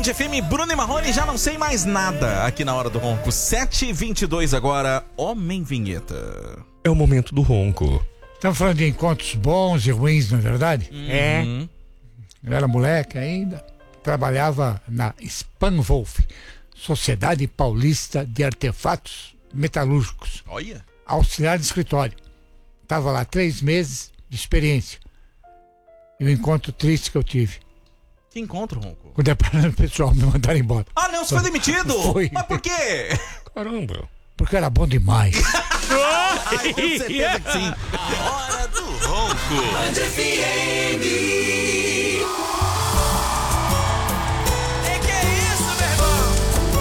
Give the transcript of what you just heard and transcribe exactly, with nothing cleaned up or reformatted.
Band F M, Bruno e Marrone, já não sei mais nada aqui na Hora do Ronco. sete e vinte e dois agora, Homem Vinheta. É o momento do ronco. Estamos falando de encontros bons e ruins, não é verdade? É. Eu era moleque ainda, trabalhava na Spanwolf, Sociedade Paulista de Artefatos Metalúrgicos, Olha. auxiliar de escritório. Estava lá três meses de experiência. E o encontro triste que eu tive. Que encontro, Ronco? Com o departamento pessoal me mandaram embora. Ah, não, você foi demitido? Foi. Mas por quê? Caramba. Porque era bom demais. Ai, tenho certeza que sim. Hora do Ronco. Band F M.